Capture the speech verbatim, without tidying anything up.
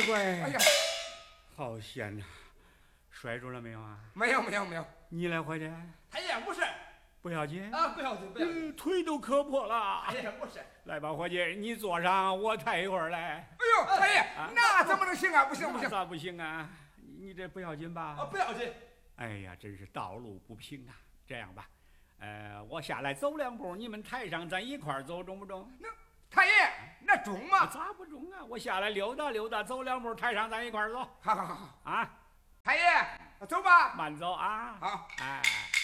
乖乖！ 哎呀， 好险呐！摔着了没有啊？ 没有没有没有。 你来坏的？ 太爷不是， 不要紧啊，不要紧不要紧。 嗯，腿都磕破了。 太爷不是。 来吧，伙计，你坐上，我抬一会儿来。 哎呦，太爷，那怎么能行啊？不行不行。 咋不行啊？你这不要紧吧？ 啊，不要紧。 哎呀，真是道路不平啊！这样吧，呃，我下来走两步，你们抬上，咱一块儿走，中不中？ 那太爷，那中吗？ 咋不中啊？我下来溜达溜达，走两步，抬上，咱一块儿走。 好好好啊， 太爷，走吧。 慢走啊。 好， 哎。